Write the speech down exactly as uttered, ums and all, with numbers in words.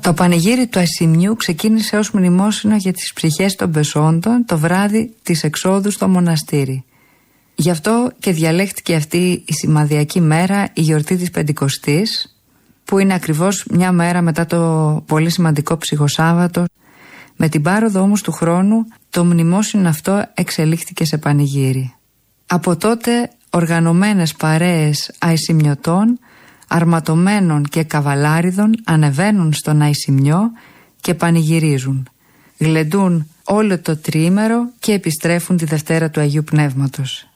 Το πανηγύρι του Ασημιού ξεκίνησε ως μνημόσυνο για τις ψυχές των πεσόντων το βράδυ της εξόδου στο μοναστήρι. Γι' αυτό και διαλέχτηκε αυτή η σημαδιακή μέρα, η γιορτή της Πεντηκοστής, που είναι ακριβώς μια μέρα μετά το πολύ σημαντικό Ψυχοσάββατο. Με την πάροδο όμως του χρόνου το μνημόσυνο αυτό εξελίχθηκε σε πανηγύρι. Από τότε οργανωμένες παρέες αησιμιωτών, αρματωμένων και καβαλάριδων ανεβαίνουν στον Αησιμιό και πανηγυρίζουν. Γλεντούν όλο το τριήμερο και επιστρέφουν τη Δευτέρα του Αγίου Πνεύματος.